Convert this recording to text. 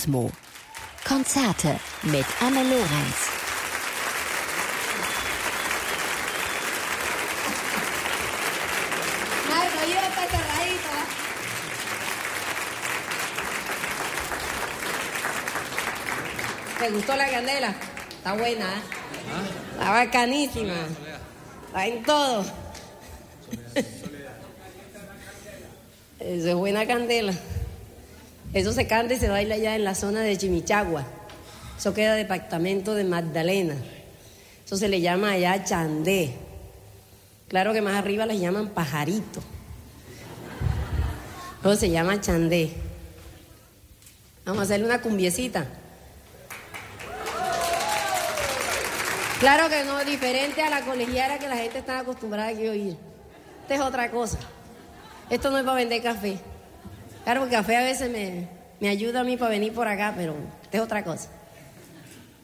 Kosmo. Konzerte mit Anne Lorenz. ¿Te gustó la candela? Está buena, ¿eh? Está bacanísima. Está en todo. Eso es buena candela. Eso se canta y se baila allá en la zona de Chimichagua. Eso queda departamento de Magdalena. Eso se le llama allá chandé. Claro que más arriba les llaman pajarito. Eso se llama chandé. Vamos a hacerle una cumbiecita. Claro que no, diferente a la colegiala que la gente está acostumbrada aquí a oír. Esta es otra cosa. Esto no es para vender café. Claro, el café a veces me ayuda a mí para venir por acá, pero esta es otra cosa.